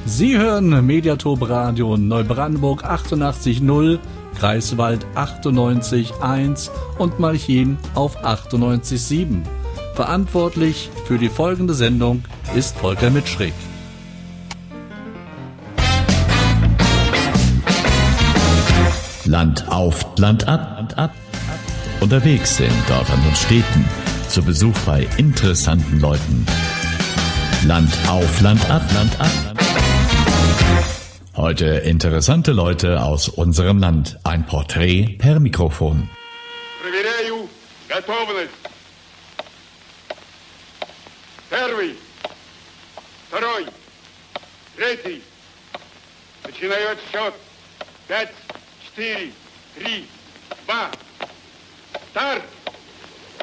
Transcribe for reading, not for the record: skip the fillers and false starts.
Sie hören Mediatorp Radio Neubrandenburg 88.0, Greifswald 98.1 und Malchin auf 98.7. Verantwortlich für die folgende Sendung ist Volker Mitschrick. Land auf, Land ab, Land ab. Unterwegs in Dörfern und Städten, zu Besuch bei interessanten Leuten. Land auf, Land ab, Land ab. Heute interessante Leute aus unserem Land. Ein Porträt per Mikrofon. Проверяю готовность. Первый, второй, третий. Начинаю отсчет. 5, 4, 3, 2. Старт!